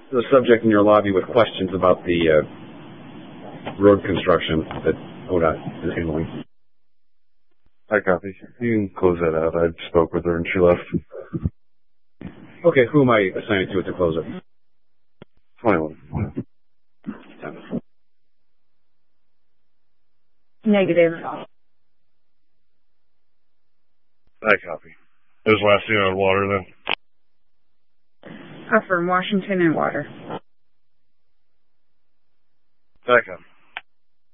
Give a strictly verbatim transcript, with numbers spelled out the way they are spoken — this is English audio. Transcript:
the subject in your lobby with questions about the uh, road construction that O D O T is handling. I copy. You can close that out. I spoke with her and she left. Okay, who am I assigning to it to close it? twenty-one. Negative. I copy. It was last seen on water then? Affirm, Washington and water.